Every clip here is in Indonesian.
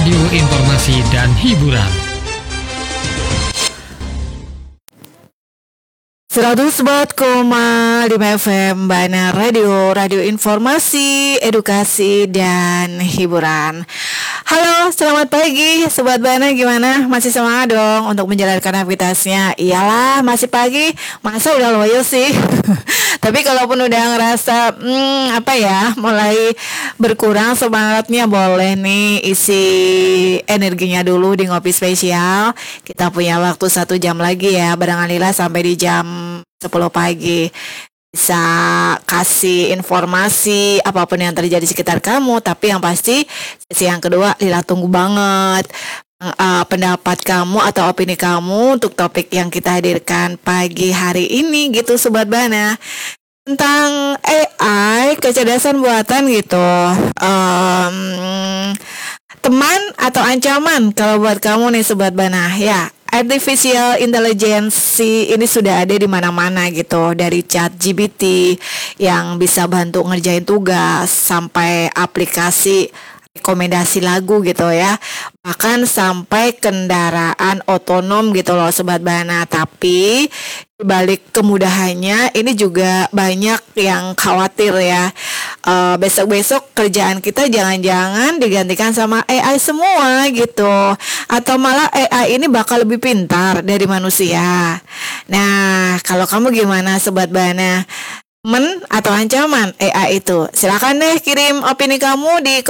radio informasi dan hiburan. 104,5 FM Bana Radio informasi, edukasi, dan hiburan. Halo, selamat pagi Sobat Bana, gimana? Masih semangat dong untuk menjalankan aktivitasnya? Iyalah, masih pagi, masa udah loyo sih? Tapi kalaupun udah ngerasa mulai berkurang semangatnya, boleh nih isi energinya dulu di Ngopi Spesial. Kita punya waktu 1 jam lagi ya, barangkali sampai di jam 10 pagi. Bisa kasih informasi apapun yang terjadi di sekitar kamu. Tapi yang pasti sesi yang kedua Lila tunggu banget pendapat kamu atau opini kamu untuk topik yang kita hadirkan pagi hari ini gitu Sobat Bana, tentang AI, kecerdasan buatan gitu. Teman atau ancaman kalau buat kamu nih Sobat Bana ya. Artificial intelligence ini sudah ada di mana-mana gitu, dari ChatGPT yang bisa bantu ngerjain tugas sampai aplikasi rekomendasi lagu gitu ya, bahkan sampai kendaraan otonom gitu loh Sobat Bana. Tapi dibalik kemudahannya ini juga banyak yang khawatir ya, besok-besok kerjaan kita jangan-jangan digantikan sama AI semua gitu, atau malah AI ini bakal lebih pintar dari manusia. Nah, kalau kamu gimana Sobat Bana? Men atau ancaman AI itu? Silakan deh kirim opini kamu di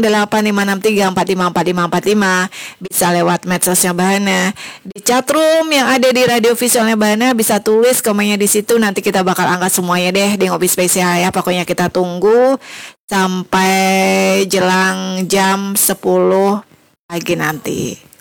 085634545545. Bisa lewat medsosnya Bana, di chatroom yang ada di radio visualnya Bana, bisa tulis komennya di situ. Nanti kita bakal angkat semuanya deh di Ngopi Spesial ya. Pokoknya kita tunggu sampai jelang jam 10 pagi nanti.